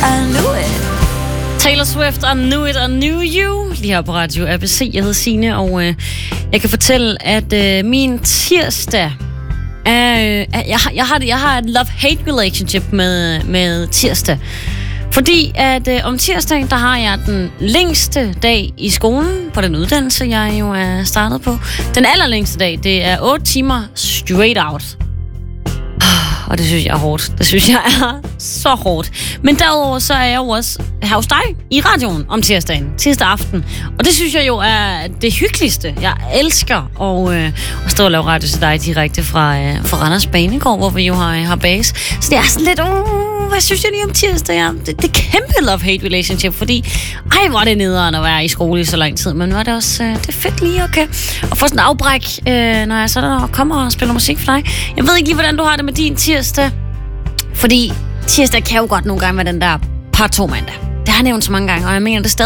I knew it. Taylor Swift, I Knew It, I Knew You. Lige her på Radio ABC. Jeg hedder Signe, og jeg kan fortælle, at min tirsdag er... Jeg har et love-hate relationship med tirsdag. Fordi at om tirsdagen, der har jeg den længste dag i skolen på den uddannelse, jeg jo er startet på. Den allerlængste dag, det er 8 timer straight out. Og det synes jeg er hårdt. Det synes jeg er så hårdt. Men derudover så er jeg jo også her hos dig i radioen om tirsdag aften. Og det synes jeg jo er det hyggeligste. Jeg elsker at stå og lave radio til dig direkte fra Randers Banegård, hvor vi jo har base. Så det er sådan lidt, hvad synes jeg lige om tirsdag? Ja, det er kæmpe love-hate relationship, fordi hvor er det nederen at være i skole i så lang tid. Men nu er det også det er fedt lige okay at få sådan en afbræk, når jeg så der kommer og spiller musik for dig. Jeg ved ikke lige, hvordan du har det med din tirsdag. Fordi tirsdag kan jo godt nogle gange være den der par 2 mandag. Det har jeg nævnt så mange gange, og jeg mener det stadig.